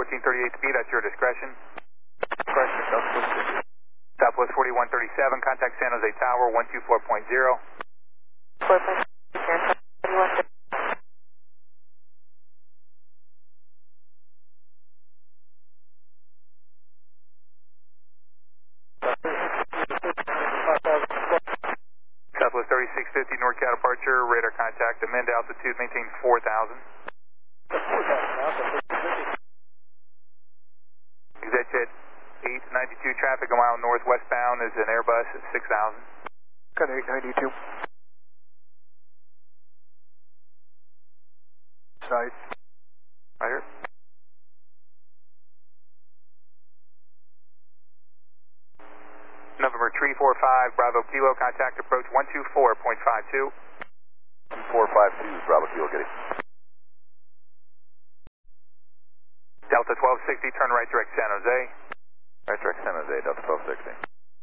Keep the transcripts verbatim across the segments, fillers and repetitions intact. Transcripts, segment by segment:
fourteen thirty-eight speed at your discretion. Discretion, Southwest. Southwest forty-one thirty-seven, contact San Jose Tower, one two four point zero. four point zero. Southwest thirty-six fifty, NorCal departure, radar contact, amend altitude, maintain four thousand. ExitJet eight ninety-two, traffic a mile northwestbound is an Airbus at six thousand. Got eight ninety-two. Side. Right here. November three four five, Bravo Kilo, contact approach one two four point five two. two four five two, Bravo Kilo, get it. Delta twelve sixty, turn right direct San Jose. Right direct San Jose, Delta twelve sixty.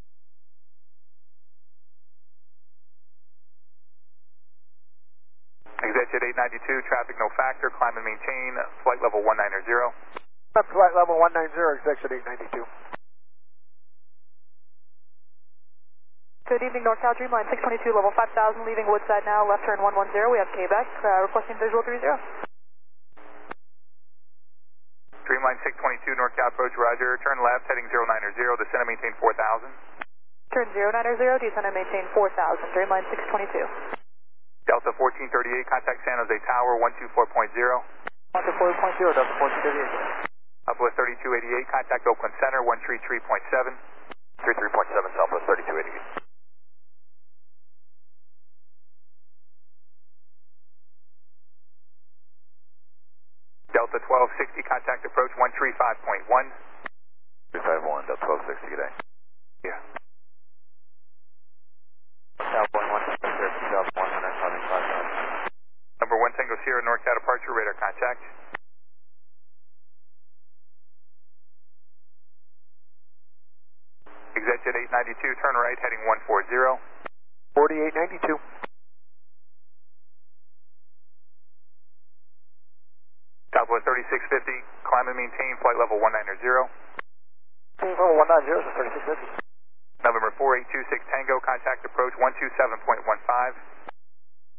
ExitJet eight ninety-two, traffic no factor, climb and maintain, flight level one nine zero. Up flight level one nine zero, ExitJet eight ninety-two. Good evening, NorCal Dreamline six twenty-two, level five thousand, leaving Woodside now, left turn one one zero, we have Quebec, uh, requesting visual three zero. Dreamline six twenty-two, NorCal approach, roger, turn left, heading zero nine zero, descend and maintain four thousand. Turn zero nine zero, descend and maintain four thousand, Dreamline six twenty-two. Delta fourteen thirty-eight, contact San Jose Tower, one two four point zero. one two four point zero, Delta fourteen thirty-eight. Southwest thirty-two eighty-eight, contact Oakland Center, one three three point seven. three three point seven, Southwest thirty-two eighty-eight. Delta twelve sixty, contact approach one three five point one. three five one, Delta twelve sixty, good day. Yeah. South one one, South one one, five thousand. Number one Tango Sierra, NorCal departure, radar contact. ExitJet eight ninety-two, turn right, heading one four zero. forty-eight ninety-two. Southwest thirty-six fifty, climb and maintain, flight level one nine zero. Level one nine zero, thirty-six fifty. November four eight two six Tango, contact approach one two seven point one five.